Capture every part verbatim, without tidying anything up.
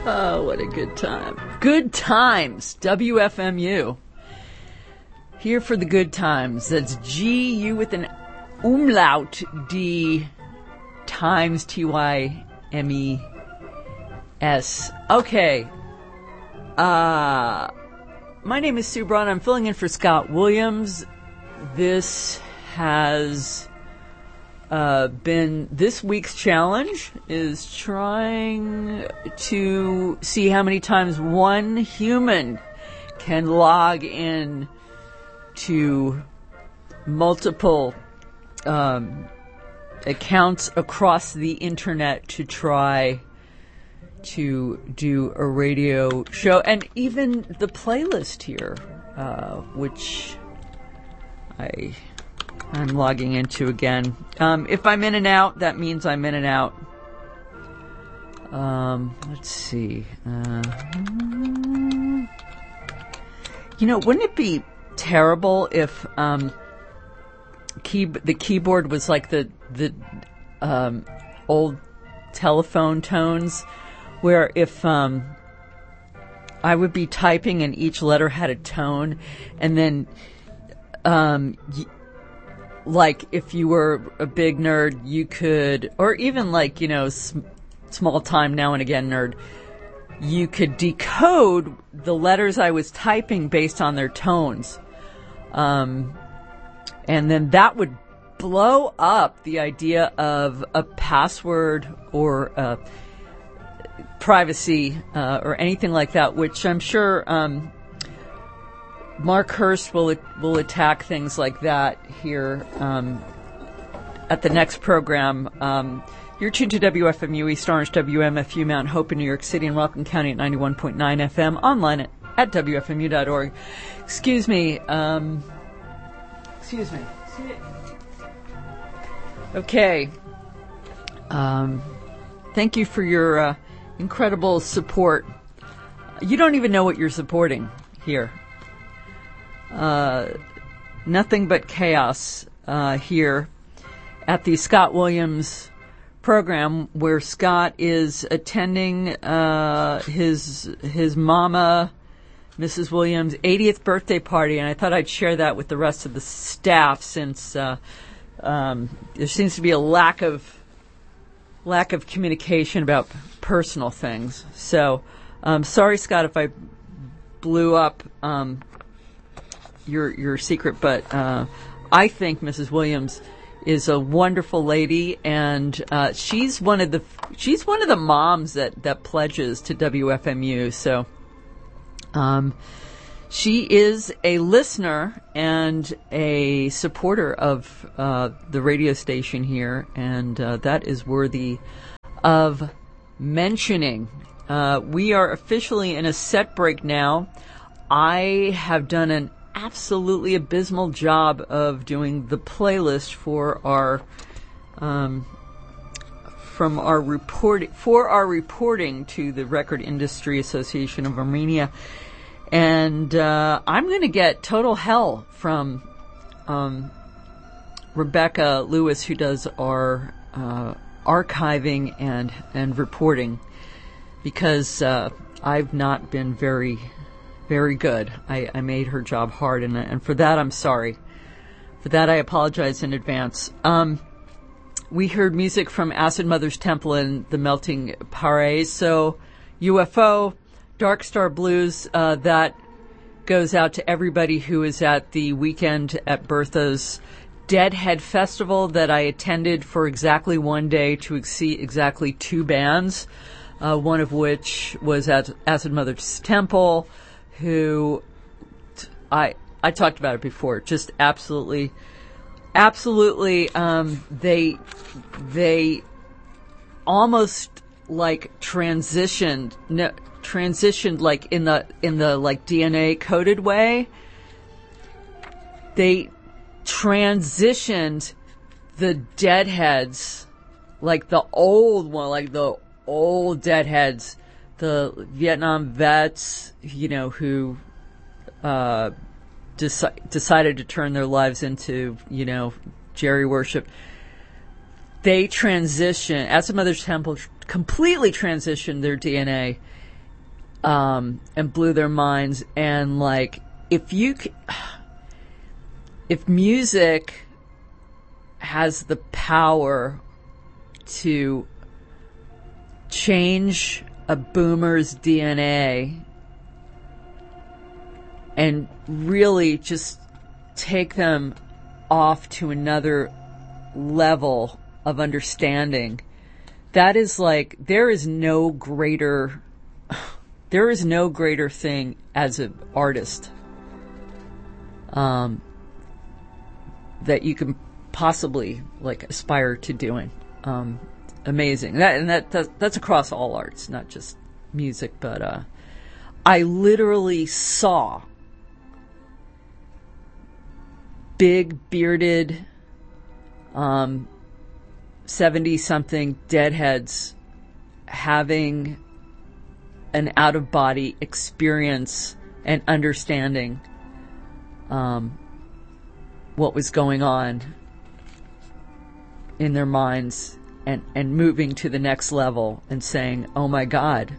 Oh, what a good time. Good times. W F M U. Here for the good times. That's G U with an umlaut D times T Y M E S. Okay. Uh, my name is Sue Braun. I'm filling in for Scott Williams. This has uh, been this week's challenge is trying to see how many times one human can log in to multiple um, accounts across the internet to try to do a radio show, and even the playlist here, uh, which I, I'm logging into again. Um, if I'm in and out, that means I'm in and out. Um, let's see. Uh, you know, wouldn't it be terrible if um, key the keyboard was like the the um, old telephone tones, where if um, I would be typing and each letter had a tone, and then um, y- like if you were a big nerd, you could, or even like, you know, sm- small time now and again nerd, you could decode the letters I was typing based on their tones. Um, and then that would blow up the idea of a password or uh, privacy uh, or anything like that, which I'm sure um, Mark Hurst will will attack things like that here um, at the next program. Um, you're tuned to W F M U East Orange, W M F U Mount Hope in New York City, and Rockland County at ninety-one point nine F M, online at, at W F M U dot org. Excuse me. Um, excuse me. Okay. Um, thank you for your uh, incredible support. You don't even know what you're supporting here. Uh, nothing but chaos uh, here at the Scott Williams program, where Scott is attending uh, his his mama, Missus Williams' eightieth birthday party, and I thought I'd share that with the rest of the staff, since uh, um, there seems to be a lack of lack of communication about personal things. So, um, sorry, Scott, if I blew up um, your your secret, but uh, I think Missus Williams is a wonderful lady, and uh, she's one of the she's one of the moms that, that pledges to W F M U. So, um, she is a listener and a supporter of uh, the radio station here, and uh, that is worthy of mentioning. Uh, we are officially in a set break now. I have done an absolutely abysmal job of doing the playlist for our um, from our report for our reporting to the Record Industry Association of Armenia, and uh, I'm going to get total hell from um, Rebecca Lewis, who does our uh, archiving and and reporting, because uh, I've not been very Very good. I, I made her job hard, and, and for that I'm sorry. For that I apologize in advance. Um, we heard music from Acid Mother's Temple and the Melting Paraiso, U F O, Dark Star Blues. Uh, that goes out to everybody who is at the Weekend at Bertha's Deadhead Festival that I attended for exactly one day to see exactly two bands, uh, one of which was at Acid Mother's Temple, who I I talked about it before. Just absolutely, absolutely. Um, they they almost like transitioned, no, transitioned like in the in the like D N A coded way. They transitioned the Deadheads, like the old one, like the old Deadheads. The Vietnam vets, you know, who uh, deci- decided to turn their lives into, you know, Jerry worship. They transition, Acid Mother's Temple completely transitioned their D N A um, and blew their minds. And like, if you, c- if music has the power to change a boomer's D N A and really just take them off to another level of understanding, that is like, there is no greater, there is no greater thing as an artist um, that you can possibly like aspire to doing. Um, amazing. That and that, that that's across all arts, not just music, but uh, I literally saw big bearded um seventy-something deadheads having an out-of-body experience and understanding um, what was going on in their minds, and, and moving to the next level and saying, "Oh my God,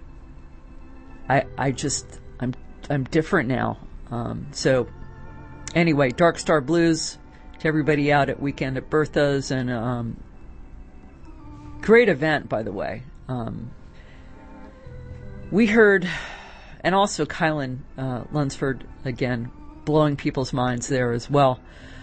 I I just I'm I'm different now." Um, so anyway, Dark Star Blues to everybody out at Weekend at Bertha's, and um, great event, by the way. Um, we heard, and also Kylan uh, Lunsford, again, blowing people's minds there as well.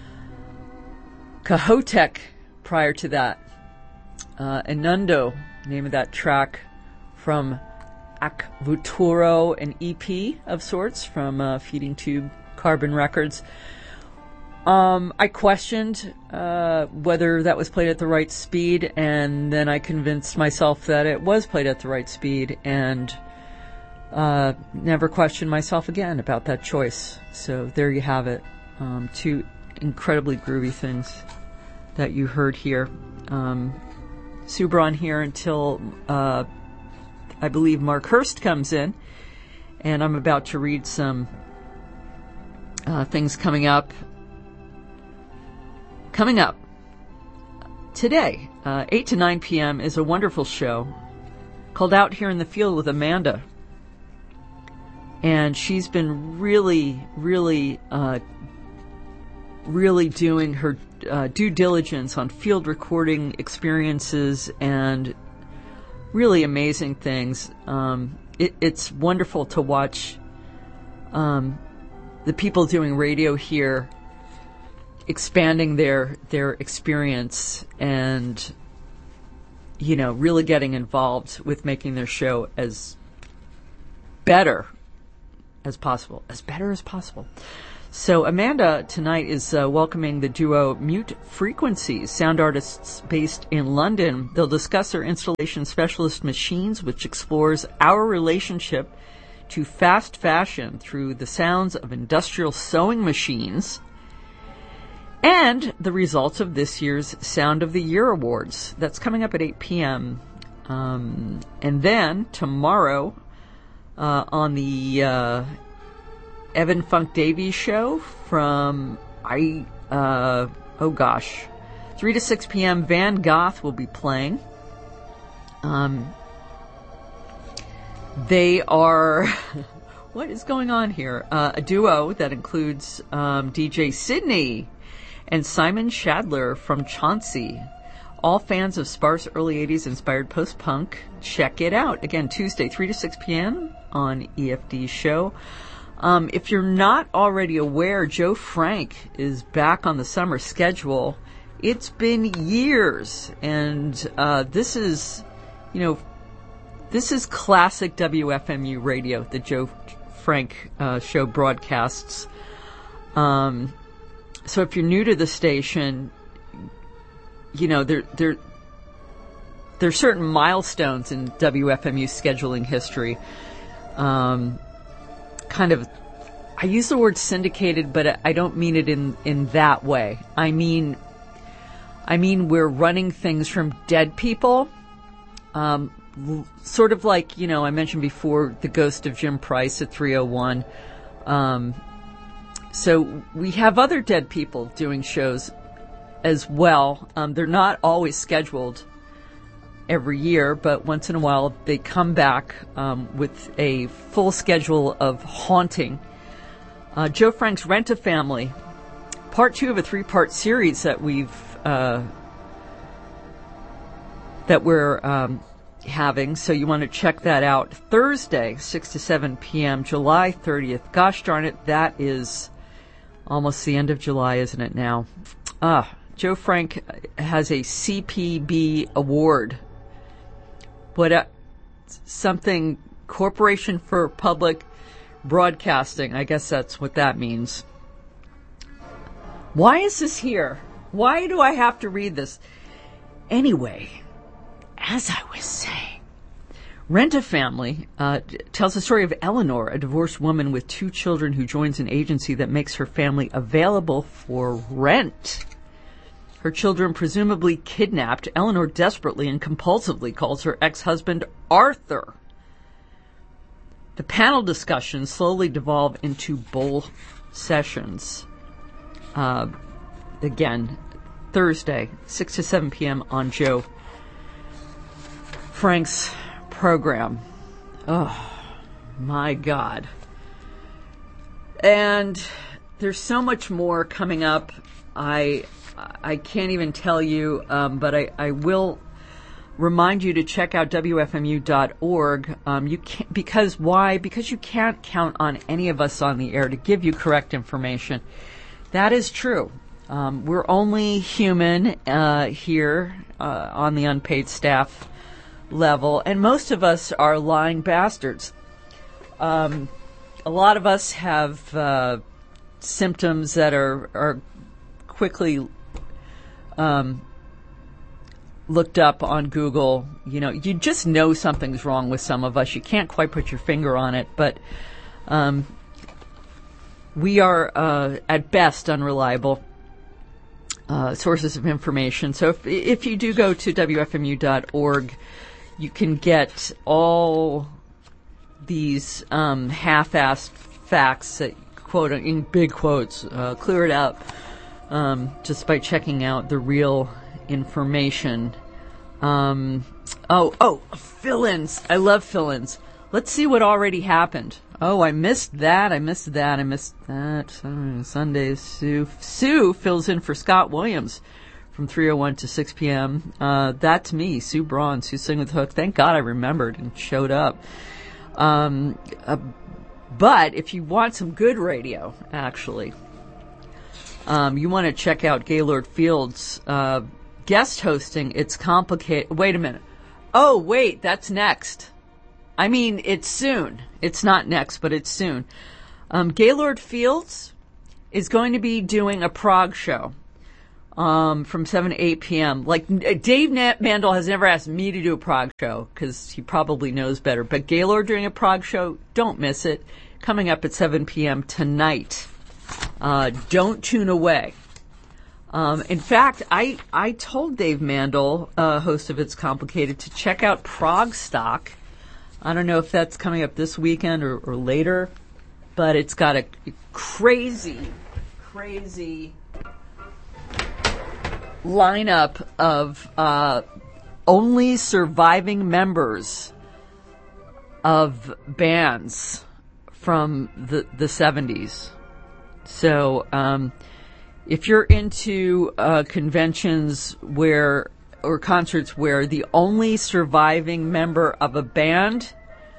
Cahotek prior to that. Uh, Enundo, name of that track from Ac Futuro, an E P of sorts from uh, Feeding Tube Carbon Records. Um, I questioned uh, whether that was played at the right speed, and then I convinced myself that it was played at the right speed, and uh, never questioned myself again about that choice. So there you have it. Um, two incredibly groovy things that you heard here. Um, Subron here until uh, I believe Mark Hurst comes in, and I'm about to read some uh, things coming up. Coming up today, uh, eight to nine p.m. is a wonderful show called Out Here in the Field with Amanda. And she's been really, really, uh, really doing her uh, due diligence on field recording experiences and really amazing things. Um, it, it's wonderful to watch um, the people doing radio here expanding their their experience and, you know, really getting involved with making their show as better as possible, as better as possible. So Amanda tonight is uh, welcoming the duo Mute Frequencies, sound artists based in London. They'll discuss their installation specialist machines, which explores our relationship to fast fashion through the sounds of industrial sewing machines, and the results of this year's Sound of the Year Awards. That's coming up at eight p.m. Um, and then tomorrow uh, on the uh, Evan Funk Davies show from, I uh, oh gosh, three to six p.m. Van Goth will be playing. Um, they are... what is going on here? Uh, a duo that includes um, D J Sydney and Simon Shadler from Chauncey. All fans of sparse early eighties inspired post-punk, check it out. Again, Tuesday, three to six p.m. on E F D's show. Um, if you're not already aware, Joe Frank is back on the summer schedule. It's been years, and uh, this is, you know, this is classic W F M U radio, the Joe Frank uh, show broadcasts. Um... So if you're new to the station, you know, there there there are certain milestones in W F M U scheduling history. Um, kind of, I use the word syndicated, but I don't mean it in, in that way. I mean, I mean we're running things from dead people. Um, sort of like, you know, I mentioned before, the ghost of Jim Price at three oh one. Um, So we have other dead people doing shows as well. Um, they're not always scheduled every year, but once in a while they come back um, with a full schedule of haunting. Uh, Joe Frank's Rent-A-Family, part two of a three-part series that we've uh, that we're um, having. So you want to check that out. Thursday, six to seven p.m., July thirtieth. Gosh darn it, that is almost the end of July, isn't it now? Ah, Joe Frank has a C P B award. What uh, something Corporation for Public Broadcasting. I guess that's what that means. Why is this here? Why do I have to read this? Anyway, as I was saying, Rent-A-Family uh, tells the story of Eleanor, a divorced woman with two children who joins an agency that makes her family available for rent. Her children presumably kidnapped, Eleanor desperately and compulsively calls her ex-husband Arthur. The panel discussions slowly devolve into bowl sessions. Uh, again, Thursday, six to seven p.m. on Joe Frank's program. Oh, my God. And there's so much more coming up. I I can't even tell you, um, but I, I will remind you to check out W F M U dot org. Um, you can't, because why? Because you can't count on any of us on the air to give you correct information. That is true. Um, we're only human uh, here uh, on the unpaid staff level, and most of us are lying bastards. Um, a lot of us have uh, symptoms that are, are quickly um, looked up on Google. You know, you just know something's wrong with some of us. You can't quite put your finger on it, but um, we are, uh, at best, unreliable uh, sources of information. So if, if you do go to W F M U dot org, you can get all these um, half-assed facts that, quote, in big quotes, uh, clear it up um, just by checking out the real information. Um, oh, oh, fill-ins. I love fill-ins. Let's see what already happened. Oh, I missed that. I missed that. I missed that. Sunday, Sue. Sue fills in for Scott Williams from three oh one to six p.m. Uh, that's me, Sue Braun, Sue Sing with Hook. Thank God I remembered and showed up. Um, uh, but if you want some good radio, actually, um, you want to check out Gaylord Field's uh, guest hosting. It's complicated. Wait a minute. Oh, wait, that's next. I mean, it's soon. It's not next, but it's soon. Um, Gaylord Fields is going to be doing a prog show um, from seven to eight p.m. Like, Dave Mandel has never asked me to do a prog show because he probably knows better. But Gaylord doing a prog show, don't miss it. Coming up at seven p.m. tonight. Uh, don't tune away. Um, in fact, I, I told Dave Mandel, uh, host of It's Complicated, to check out Prog Stock. I don't know if that's coming up this weekend or, or later, but it's got a crazy, crazy lineup of uh, only surviving members of bands from the, the seventies. So um, if you're into uh, conventions where or concerts where the only surviving member of a band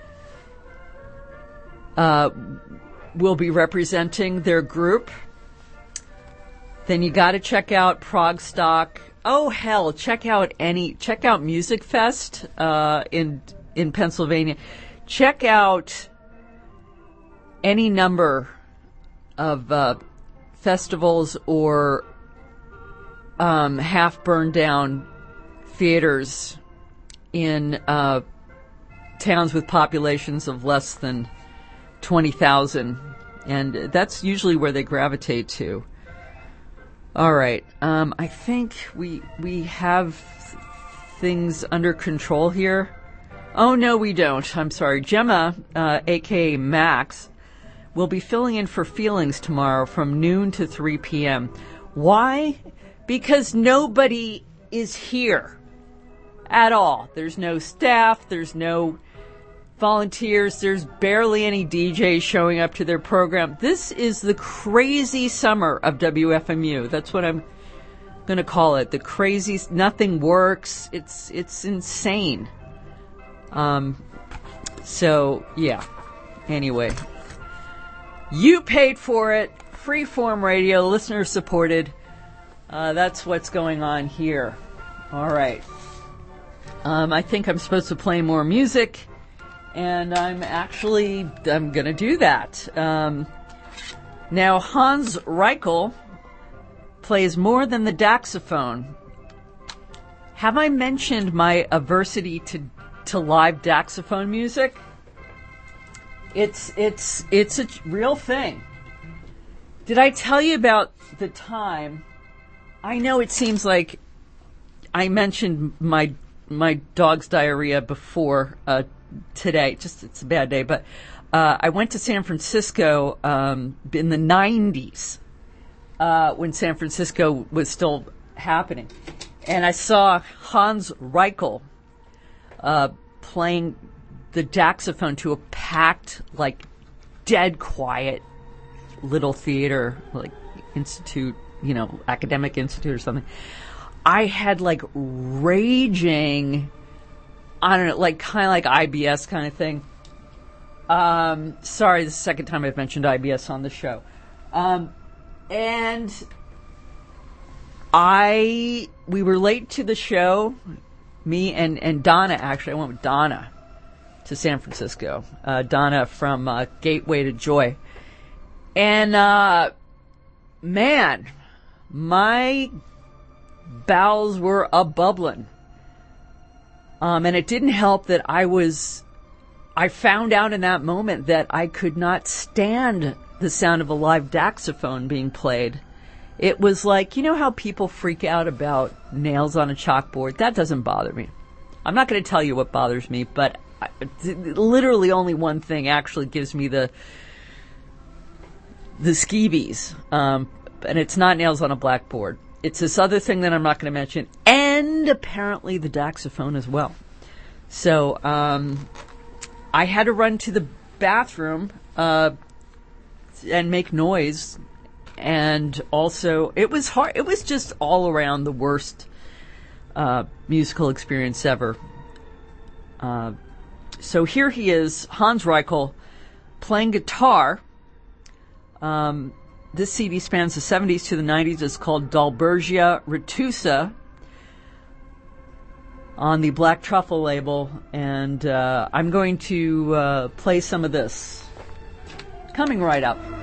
uh, will be representing their group, then you got to check out Prog Stock. Oh hell, check out any check out Music Fest uh, in in Pennsylvania. Check out any number of uh, festivals or um, half burned down theaters in uh, towns with populations of less than twenty thousand, and that's usually where they gravitate to. All right, um, I think we we have things under control here. Oh no, we don't. I'm sorry, Gemma, uh, aka Max, will be filling in for Feelings tomorrow from noon to three p.m. Why? Because nobody is here. at all. There's no staff. There's no volunteers. There's barely any D Js showing up to their program. This is the crazy summer of W F M U. That's what I'm going to call it. The crazy, nothing works. It's, it's insane. Um, so yeah, anyway, you paid for it. Freeform radio, listener supported. Uh, that's what's going on here. All right. Um, I think I'm supposed to play more music. And I'm actually, I'm going to do that. Um, now, Hans Reichel plays more than the Daxophone. Have I mentioned my aversity to, to live Daxophone music? It's, it's, it's a real thing. Did I tell you about the time? I know it seems like I mentioned my, my dog's diarrhea before, uh, today, just it's a bad day, but uh, I went to San Francisco um, in the nineties uh, when San Francisco was still happening, and I saw Hans Reichel uh, playing the Daxophone to a packed, like, dead quiet little theater, like institute, you know, academic institute or something. I had like raging, I don't know, like kind of like I B S kind of thing. Um, sorry, this is the second time I've mentioned I B S on the show. Um, and I, we were late to the show, me and, and Donna, actually. I went with Donna to San Francisco. Uh, Donna from uh, Gateway to Joy. And, uh, man, my bowels were a-bubbling. Um, and it didn't help that I was, I found out in that moment that I could not stand the sound of a live Daxophone being played. It was like, you know how people freak out about nails on a chalkboard? That doesn't bother me. I'm not going to tell you what bothers me, but I, literally only one thing actually gives me the, the skeebies. Um, and it's not nails on a blackboard. It's this other thing that I'm not going to mention, and apparently the Daxophone as well. So um, I had to run to the bathroom uh, and make noise, and also it was hard. It was just all around the worst uh, musical experience ever. Uh, so here he is, Hans Reichel, playing guitar. Um, This C D spans the seventies to the nineties. It's called Dalbergia Retusa on the Black Truffle label. And uh, I'm going to uh, play some of this. Coming right up.